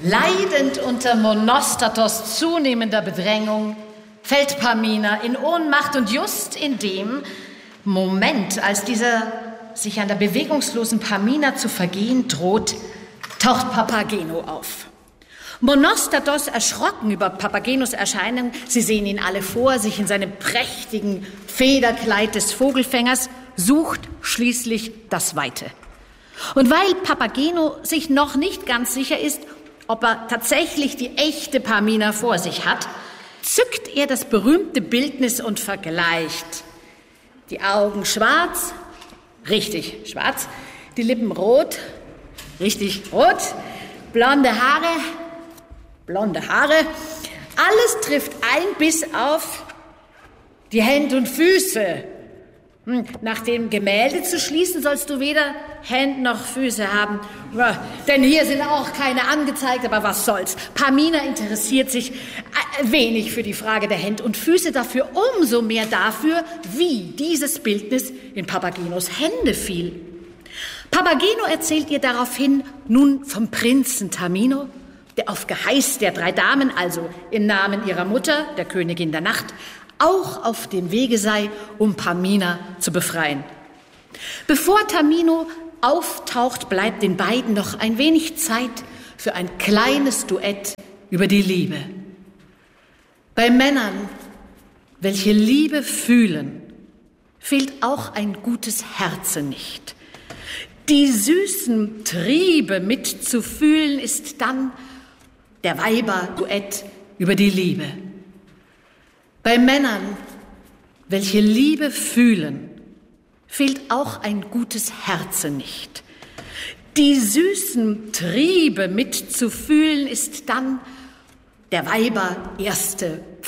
Leidend unter Monostatos zunehmender Bedrängung fällt Pamina in Ohnmacht und just in dem Moment, als dieser sich an der bewegungslosen Pamina zu vergehen droht, taucht Papageno auf. Monostatos, erschrocken über Papagenos Erscheinung, sie sehen ihn alle vor sich in seinem prächtigen Federkleid des Vogelfängers, sucht schließlich das Weite. Und weil Papageno sich noch nicht ganz sicher ist, ob er tatsächlich die echte Pamina vor sich hat, zückt er das berühmte Bildnis und vergleicht. Die Augen schwarz, richtig schwarz, die Lippen rot, richtig rot, blonde Haare, alles trifft ein bis auf die Hände und Füße. Nach dem Gemälde zu schließen, sollst du weder Hände noch Füße haben. Denn hier sind auch keine angezeigt, aber was soll's. Pamina interessiert sich wenig für die Frage der Hände und Füße, dafür umso mehr dafür, wie dieses Bildnis in Papagenos Hände fiel. Papageno erzählt ihr daraufhin nun vom Prinzen Tamino, der auf Geheiß der 3 Damen, also im Namen ihrer Mutter, der Königin der Nacht, auch auf dem Wege sei, um Pamina zu befreien. Bevor Tamino auftaucht, bleibt den beiden noch ein wenig Zeit für ein kleines Duett über die Liebe. Bei Männern, welche Liebe fühlen, fehlt auch ein gutes Herze nicht. Die süßen Triebe mitzufühlen ist dann der Weiber-Duett über die Liebe. Bei Männern, welche Liebe fühlen, fehlt auch ein gutes Herze nicht. Die süßen Triebe mitzufühlen ist dann der Weiber erste